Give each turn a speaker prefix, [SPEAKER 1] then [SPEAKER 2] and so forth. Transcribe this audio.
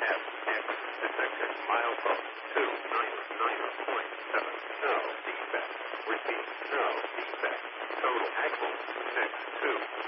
[SPEAKER 1] FX detected milepost 299.7. No defect. Repeat, no defect. Total axle X2.